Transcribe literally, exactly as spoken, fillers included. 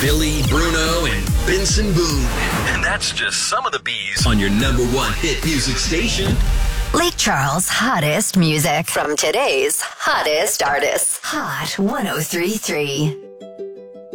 Billy, Bruno, and Benson Boone. And that's just some of the bees on your number one hit music station. Lake Charles' hottest music from today's hottest artists. Hot one oh three point three.